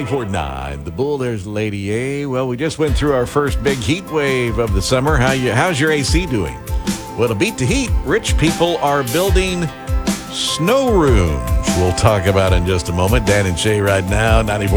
94.9 The Bull. There's Lady A. Well, we just went through our first big heat wave of the summer. How's your AC doing? Well, to beat the heat, rich people are building snow rooms. We'll talk about in just a moment. Dan and Shay right now, 94.